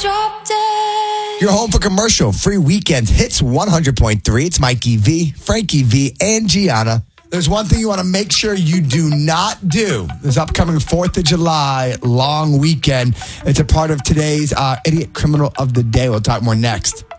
drop dead. You're home for commercial free weekends. Hits 100.3. It's Mikey V, Frankie V, and Gianna. There's one thing you want to make sure you do not do. This upcoming 4th of July long weekend. It's a part of today's Idiot Criminal of the Day. We'll talk more next.